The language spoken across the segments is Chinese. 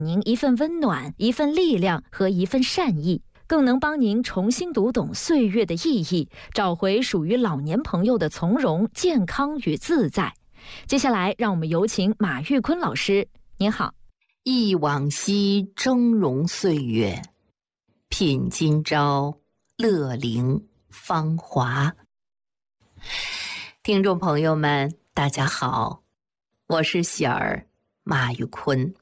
您一份温暖，一份力量和一份善意，更能帮您重新读懂岁月的意义，找回属于老年朋友的从容、健康与自在。接下来，让我们有请马玉坤老师。您好。 忆往昔峥嵘岁月，品今朝乐龄芳华。听众朋友们，大家好，我是喜儿马玉坤。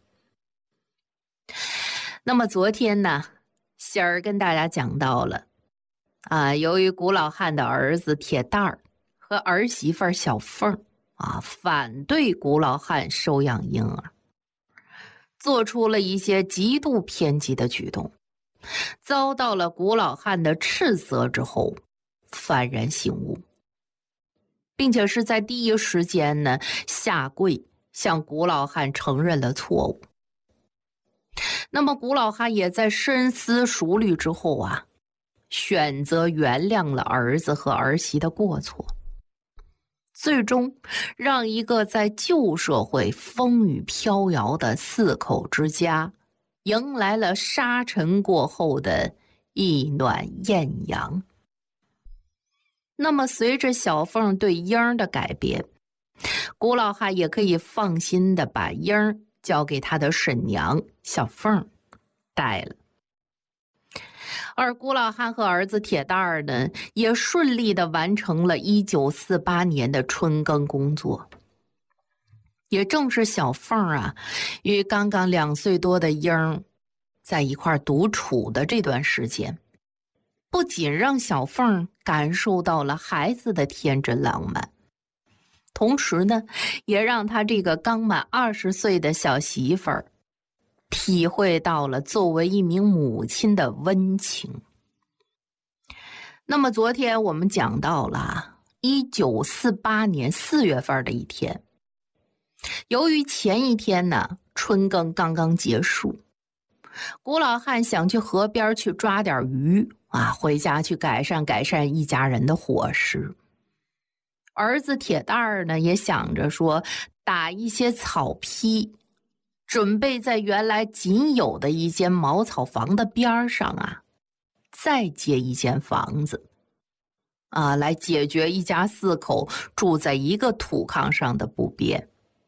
那么昨天呢，喜儿跟大家讲到了由于古老汉的儿子铁蛋儿和儿媳妇小凤反对古老汉收养婴儿，做出了一些极度偏激的举动，遭到了古老汉的斥责之后，幡然醒悟，并且是在第一时间呢下跪向古老汉承认了错误。那么古老汉也在深思熟虑之后选择原谅了儿子和儿媳的过错，最终让一个在旧社会风雨飘摇的四口之家迎来了沙尘过后的一暖艳阳。那么随着小凤对婴儿的改变，古老汉也可以放心地把婴儿交给他的婶娘小凤带了。而古老汉和儿子铁蛋儿呢，也顺利地完成了1948年的春耕工作。也正是小凤与刚刚2岁多的婴儿在一块独处的这段时间，不仅让小凤感受到了孩子的天真浪漫，同时呢，也让她这个刚满20岁的小媳妇儿体会到了作为一名母亲的温情。那么昨天我们讲到了1948年4月份的一天，由于前一天呢春耕刚刚结束，古老汉想去河边去抓点鱼回家去改善一家人的伙食。儿子铁蛋儿呢也想着说打一些草坯，准备在原来仅有的一间茅草房的边上再接一间房子来解决一家4口住在一个土炕上的不便。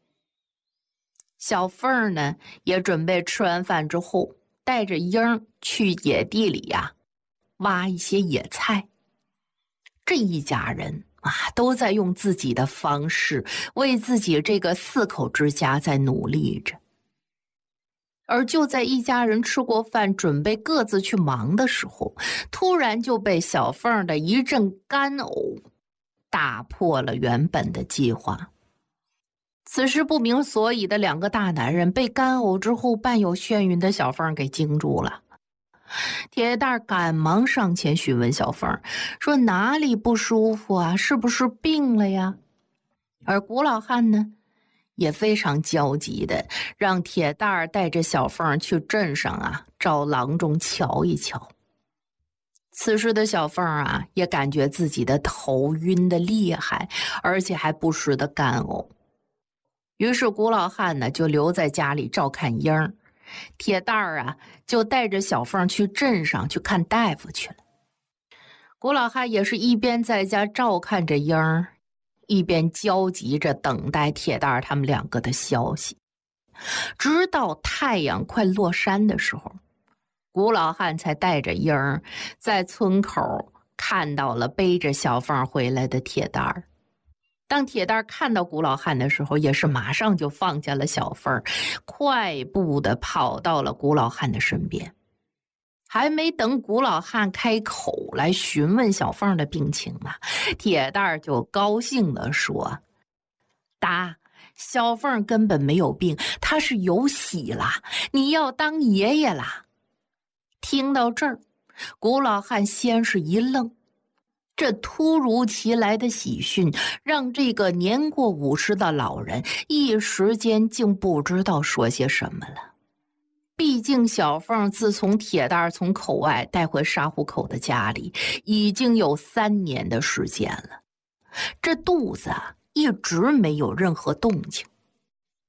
小凤呢也准备吃完饭之后带着婴儿去野地里挖一些野菜。这一家人都在用自己的方式为自己这个4口之家在努力着。而就在一家人吃过饭准备各自去忙的时候，突然就被小凤的一阵干呕打破了原本的计划。此时不明所以的2个大男人被干呕之后伴有眩晕的小凤给惊住了。铁蛋赶忙上前询问小凤说哪里不舒服是不是病了呀？而古老汉呢也非常焦急的让铁蛋带着小凤去镇上找郎中瞧一瞧。此时的小凤也感觉自己的头晕的厉害，而且还不时的干呕。于是古老汉呢就留在家里照看婴儿，铁蛋就带着小凤去镇上去看大夫去了。古老汉也是一边在家照看着婴儿，一边焦急着等待铁蛋他们2个的消息。直到太阳快落山的时候，古老汉才带着婴儿在村口看到了背着小凤回来的铁蛋。当铁蛋看到古老汉的时候，也是马上就放下了小凤，快步的跑到了古老汉的身边。还没等古老汉开口来询问小凤的病情铁蛋就高兴地说：大，小凤根本没有病，她是有喜啦，你要当爷爷啦。听到这儿，古老汉先是一愣，这突如其来的喜讯让这个年过50的老人一时间竟不知道说些什么了。毕竟小凤自从铁蛋从口外带回沙湖口的家里已经有3年的时间了，这肚子一直没有任何动静。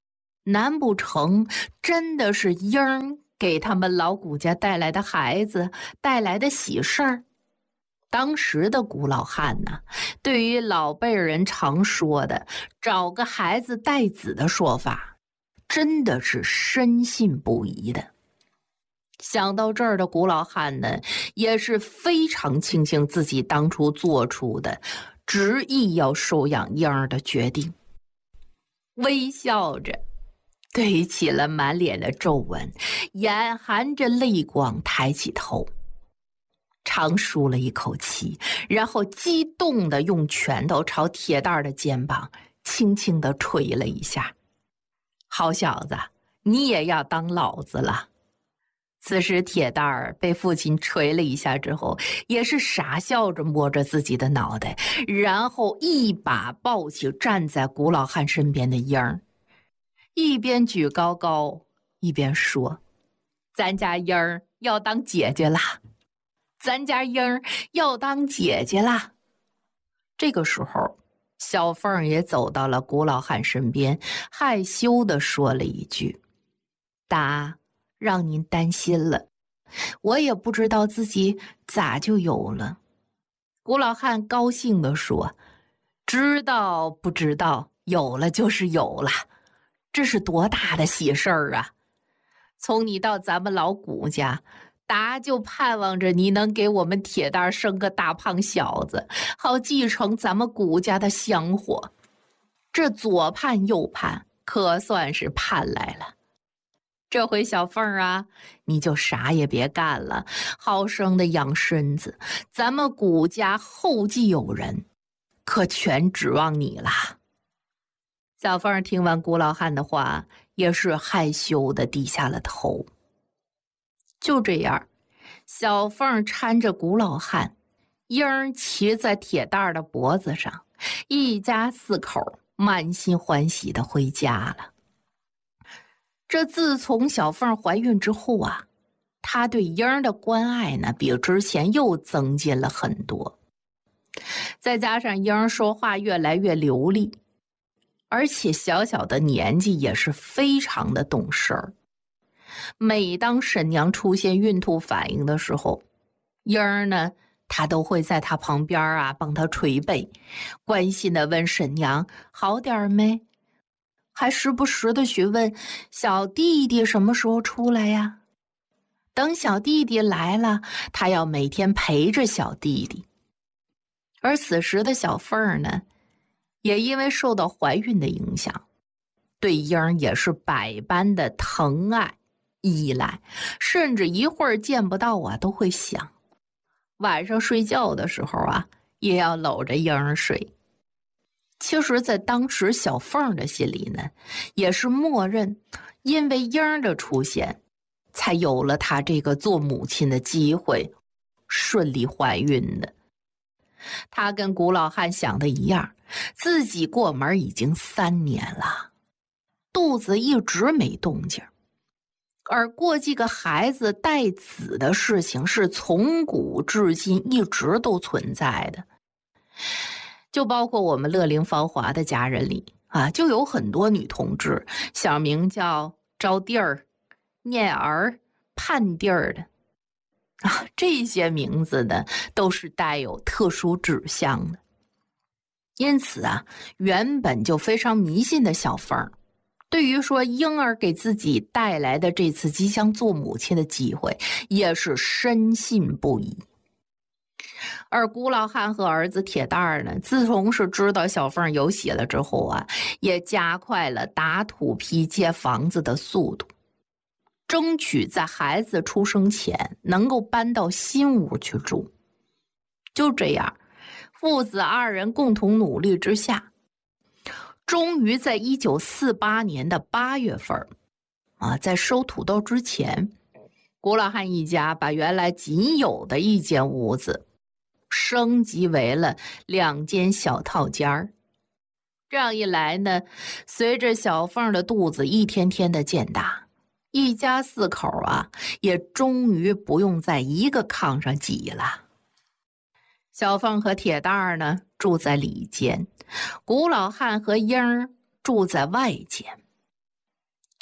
难不成真的是英儿给他们老谷家带来的孩子，带来的喜事儿？当时的古老汉呢，对于老辈人常说的找个孩子带子的说法，真的是深信不疑的。想到这儿的古老汉呢，也是非常庆幸自己当初做出的执意要收养婴儿的决定，微笑着堆起了满脸的皱纹，眼含着泪光，抬起头，长舒了一口气，然后激动地用拳头朝铁蛋儿的肩膀轻轻地捶了一下。好小子，你也要当老子了。此时铁蛋儿被父亲捶了一下之后，也是傻笑着摸着自己的脑袋，然后一把抱起站在古老汉身边的婴儿，一边举高高，一边说：“咱家婴儿要当姐姐啦，咱家婴儿要当姐姐啦。”这个时候，小凤也走到了古老汉身边，害羞地说了一句：“答。让您担心了，我也不知道自己咋就有了。”古老汉高兴地说：“知道不知道，有了就是有了，这是多大的喜事儿啊！从你到咱们老谷家，达就盼望着你能给我们铁蛋生个大胖小子，好继承咱们谷家的香火。这左盼右盼，可算是盼来了。这回小凤儿啊，你就啥也别干了，好生的养身子，咱们谷家后继有人，可全指望你了。”小凤儿听完古老汉的话，也是害羞的低下了头。就这样，小凤儿搀着古老汉，婴儿骑在铁蛋儿的脖子上，一家四口满心欢喜的回家了。这自从小凤怀孕之后啊，她对婴儿的关爱呢，比之前又增进了很多。再加上婴儿说话越来越流利，而且小小的年纪也是非常的懂事儿。每当婶娘出现孕吐反应的时候，婴儿呢，她都会在她旁边啊帮她捶背，关心的问婶娘好点没，还时不时的询问小弟弟什么时候出来呀？等小弟弟来了，他要每天陪着小弟弟。而此时的小凤儿呢，也因为受到怀孕的影响，对婴儿也是百般的疼爱依赖，甚至一会儿见不到啊都会想。晚上睡觉的时候啊，也要搂着婴儿睡。其实在当时小凤的心里呢，也是默认因为婴儿的出现，才有了她这个做母亲的机会，顺利怀孕的。她跟古老汉想的一样，自己过门已经3年了，肚子一直没动静，而过继个孩子带子的事情是从古至今一直都存在的。就包括我们乐龄芳华的家人里啊，就有很多女同志，小名叫招娣儿、念儿、盼娣儿的啊，这些名字呢都是带有特殊指向的。因此啊，原本就非常迷信的小凤儿，对于说婴儿给自己带来的这次即将做母亲的机会，也是深信不疑。而古老汉和儿子铁蛋儿呢，自从是知道小凤有喜了之后啊，也加快了打土坯接房子的速度，争取在孩子出生前能够搬到新屋去住。就这样，父子2人共同努力之下，终于在1948年的8月份啊，在收土豆之前，古老汉一家把原来仅有的一间屋子升级为了2间小套间儿。这样一来呢，随着小凤的肚子一天天的渐大，一家4口啊，也终于不用在一个炕上挤了。小凤和铁蛋儿呢，住在里间，古老汉和英儿住在外间。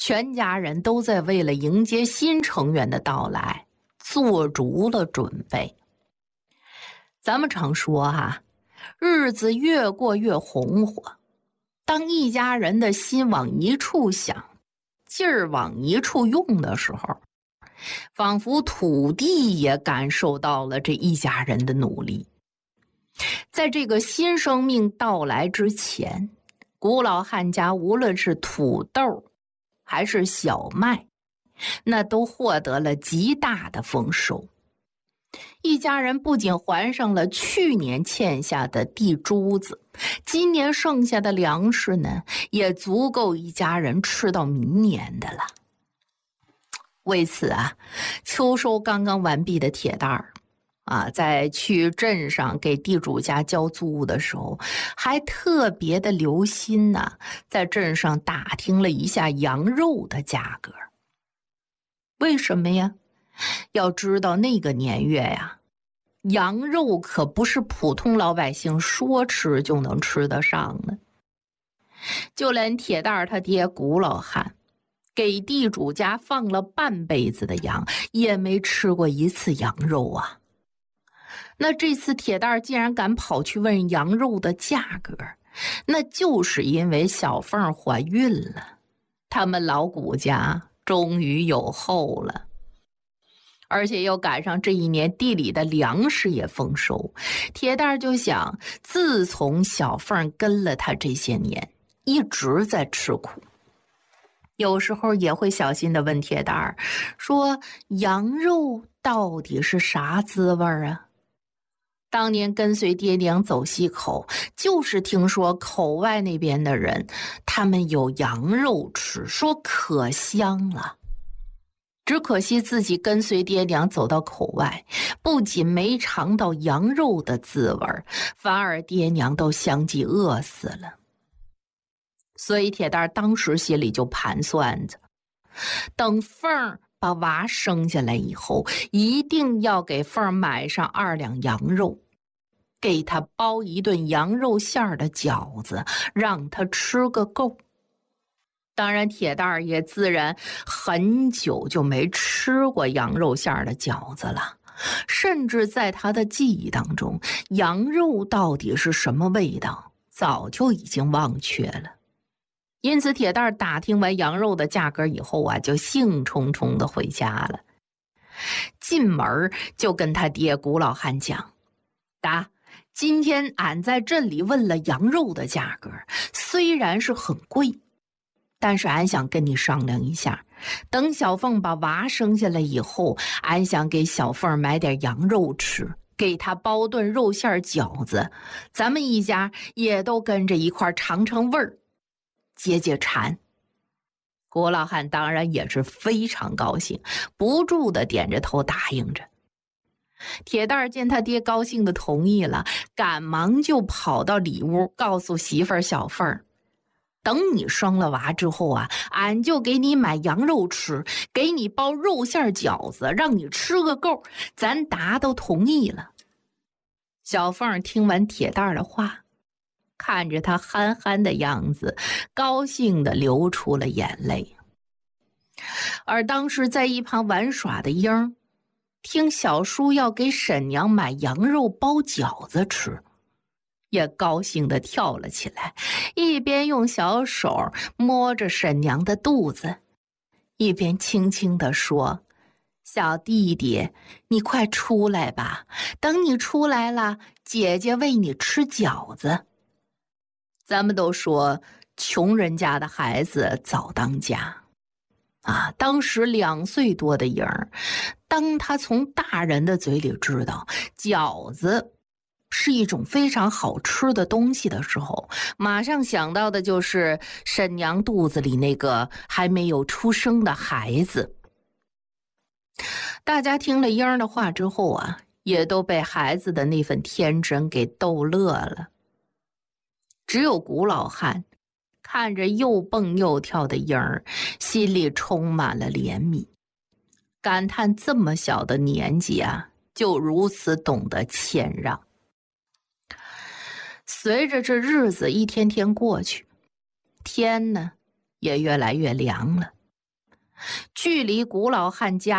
全家人都在为了迎接新成员的到来做足了准备。咱们常说日子越过越红火，当一家人的心往一处想，劲儿往一处用的时候，仿佛土地也感受到了这一家人的努力。在这个新生命到来之前，古老汉家无论是土豆还是小麦，那都获得了极大的丰收。一家人不仅还上了去年欠下的地珠子，今年剩下的粮食呢，也足够一家人吃到明年的了。为此秋收刚刚完毕的铁蛋儿在去镇上给地主家交租的时候，还特别的留心在镇上打听了一下羊肉的价格。为什么呀？要知道那个年月羊肉可不是普通老百姓说吃就能吃得上的。就连铁蛋儿他爹古老汉给地主家放了半辈子的羊，也没吃过一次羊肉那这次铁蛋儿竟然敢跑去问羊肉的价格，那就是因为小凤怀孕了，他们老古家终于有后了。而且又赶上这一年地里的粮食也丰收，铁蛋儿就想，自从小凤跟了他这些年，一直在吃苦。有时候也会小心地问铁蛋儿说，羊肉到底是啥滋味当年跟随爹娘走西口，就是听说口外那边的人他们有羊肉吃，说可香了。只可惜自己跟随爹娘走到口外，不仅没尝到羊肉的滋味，反而爹娘都相继饿死了。所以铁蛋儿当时心里就盘算着，等凤儿把娃生下来以后，一定要给凤儿买上2两羊肉，给她包一顿羊肉馅儿的饺子，让她吃个够。当然铁蛋儿也自然很久就没吃过羊肉馅儿的饺子了，甚至在他的记忆当中，羊肉到底是什么味道早就已经忘却了。因此铁蛋儿打听完羊肉的价格以后就兴冲冲的回家了。进门就跟他爹古老汉讲，今天俺在镇里问了羊肉的价格，虽然是很贵，但是俺想跟你商量一下，等小凤把娃生下来以后，俺想给小凤买点羊肉吃，给她包顿肉馅饺子，咱们一家也都跟着一块尝尝味儿，解解馋。古老汉当然也是非常高兴，不住的点着头答应着。铁蛋儿见他爹高兴的同意了，赶忙就跑到里屋告诉媳妇儿小凤儿，等你生了娃之后俺就给你买羊肉吃，给你包肉馅饺子，让你吃个够，咱达都同意了。小凤听完铁蛋儿的话，看着他憨憨的样子，高兴地流出了眼泪。而当时在一旁玩耍的英听小叔要给婶娘买羊肉包饺子吃，也高兴地跳了起来，一边用小手摸着婶娘的肚子，一边轻轻地说，小弟弟，你快出来吧，等你出来了，姐姐喂你吃饺子。咱们都说穷人家的孩子早当家当时2岁多的莹儿，当他从大人的嘴里知道饺子是一种非常好吃的东西的时候，马上想到的就是婶娘肚子里那个还没有出生的孩子。大家听了英儿的话之后也都被孩子的那份天真给逗乐了。只有古老汉看着又蹦又跳的英儿，心里充满了怜悯，感叹这么小的年纪就如此懂得谦让。随着这日子一天天过去，天呢也越来越凉了。 距离古老汉家